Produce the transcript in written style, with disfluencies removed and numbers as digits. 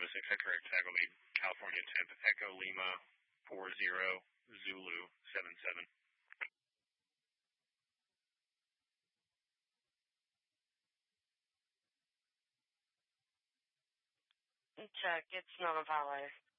506, that correct tag will be California 10th Echo Lima 40 Zulu 77. Check, it's not a valet.